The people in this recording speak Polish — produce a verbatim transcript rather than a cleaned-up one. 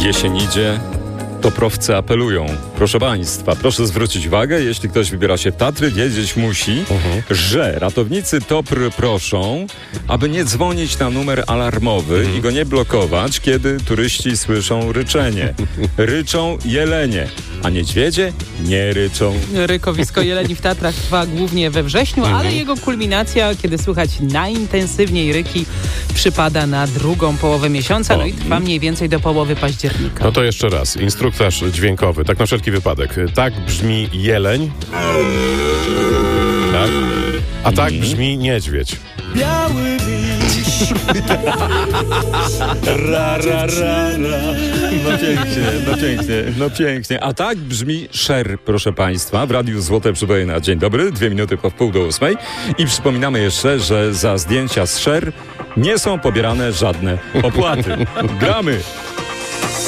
Jesień idzie, toprowcy apelują. Proszę Państwa, proszę zwrócić uwagę, jeśli ktoś wybiera się w Tatry, wiedzieć musi, uh-huh. że ratownicy Topr proszą, aby nie dzwonić na numer alarmowy uh-huh. i go nie blokować, kiedy turyści słyszą ryczenie. Ryczą jelenie, a niedźwiedzie nie ryczą. Rykowisko jeleni w Tatrach trwa głównie we wrześniu, uh-huh. ale jego kulminacja, kiedy słychać najintensywniej ryki, przypada na drugą połowę miesiąca, no i trwa mniej więcej do połowy października. No to jeszcze raz, instruktaż dźwiękowy, tak na wszelki wypadek. Tak brzmi jeleń, tak? A tak brzmi niedźwiedź. Biały miś. Ra, ra, ra, ra. No pięknie, no pięknie, no pięknie. A tak brzmi szer, proszę Państwa, w Radiu Złote Przeboje na dzień dobry, dwie minuty po wpół do ósmej. I przypominamy jeszcze, że za zdjęcia z szer nie są pobierane żadne opłaty. Gramy!